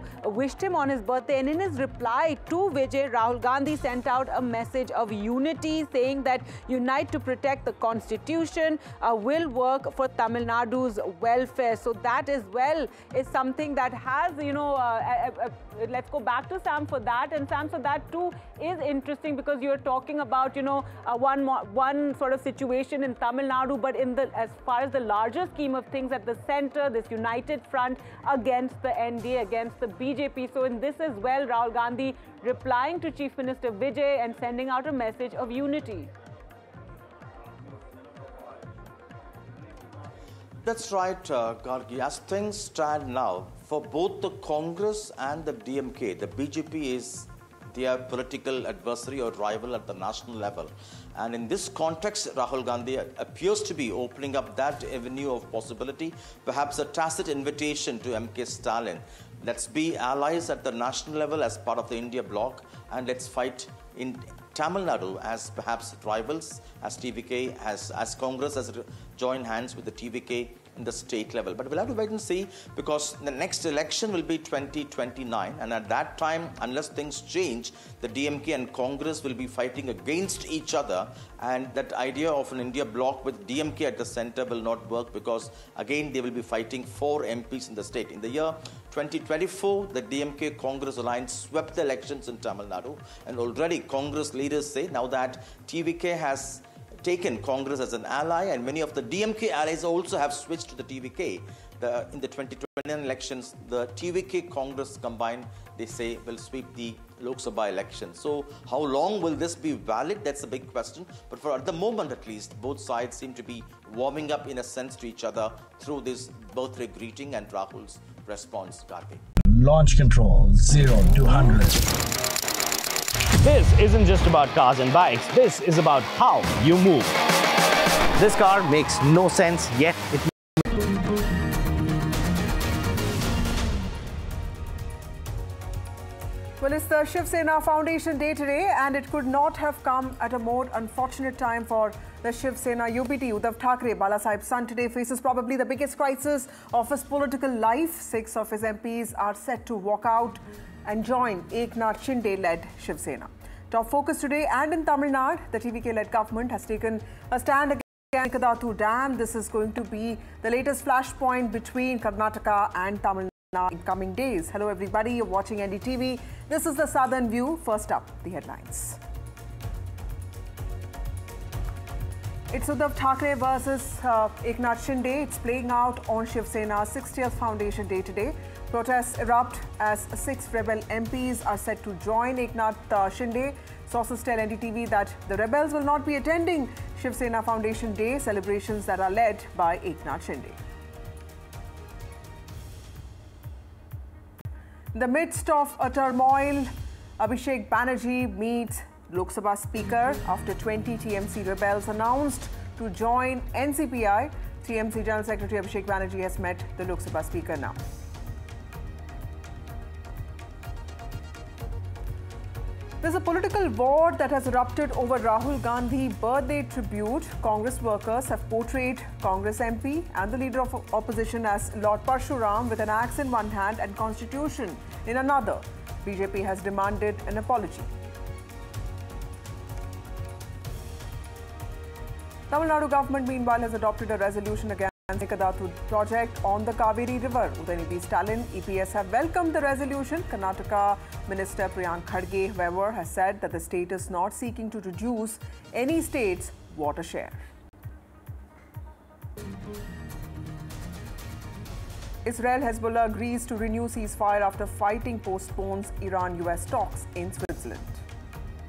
wished him on his birthday. And in his reply to Vijay, Rahul Gandhi sent out a message of unity, saying that unite to protect the constitution, will work for Tamil Nadu's welfare. So that as well is something that has, let's go back to Sam for that. And Sam, so that too is interesting, because you're talking about, one sort of situation in Tamil Nadu, but as far as the larger scheme of things at the center, this united front against the NDA, against the BJP. So in this as well, Rahul Gandhi replying to Chief Minister Vijay and sending out a message of unity. That's right, Gargi. As things stand now, for both the Congress and the DMK, the BJP is their political adversary or rival at the national level. And in this context, Rahul Gandhi appears to be opening up that avenue of possibility, perhaps a tacit invitation to MK Stalin. Let's be allies at the national level as part of the India bloc, and let's fight in Tamil Nadu as perhaps rivals, as TVK, as Congress has joined hands with the TVK in the state level. But we'll have to wait and see, because the next election will be 2029, and at that time, unless things change, the DMK and Congress will be fighting against each other, and that idea of an India bloc with DMK at the center will not work, because again they will be fighting for MPs in the state. In the year 2024, the DMK Congress alliance swept the elections in Tamil Nadu, and already Congress leaders say now that TVK has taken Congress as an ally, and many of the DMK allies also have switched to the TVK. In the 2029 elections, the TVK Congress combined, they say, will sweep the Lok Sabha election. So how long will this be valid? That's a big question. But for at the moment, at least, both sides seem to be warming up in a sense to each other through this birthday greeting and Rahul's response, Gargi. Launch control 0 to 100. This isn't just about cars and bikes. This is about how you move. This car makes no sense, yet it... Well, it's the Shiv Sena Foundation Day today, and it could not have come at a more unfortunate time for the Shiv Sena UBT. Uddhav Thackeray, Balasaheb's son, today faces probably the biggest crisis of his political life. 6 of his MPs are set to walk out and join Eknath Shinde-led Shiv Sena. Top focus today, and in Tamil Nadu, the TVK-led government has taken a stand against Kedatu Dam. This is going to be the latest flashpoint between Karnataka and Tamil Nadu in coming days. Hello everybody, you're watching NDTV. This is the Southern View. First up, the headlines. It's Uddhav Thackeray versus Eknath Shinde. It's playing out on Shiv Sena's 60th Foundation Day today. Protests erupt as 6 rebel MPs are set to join Eknath Shinde. Sources tell NDTV that the rebels will not be attending Shiv Sena Foundation Day celebrations that are led by Eknath Shinde. In the midst of a turmoil, Abhishek Banerjee meets Lok Sabha Speaker after 20 TMC rebels announced to join NCPI. TMC General Secretary Abhishek Banerjee has met the Lok Sabha Speaker now. There's a political war that has erupted over Rahul Gandhi birthday tribute. Congress workers have portrayed Congress MP and the leader of opposition as Lord Parshuram with an axe in one hand and constitution in another. BJP has demanded an apology. Tamil Nadu government meanwhile has adopted a resolution against Kedatu project on the Kaveri River. Udayanidhi Stalin, EPS have welcomed the resolution. Karnataka Minister Priyank Khadge, however, has said that the state is not seeking to reduce any state's water share. Israel Hezbollah agrees to renew ceasefire after fighting postpones Iran-US talks in Switzerland.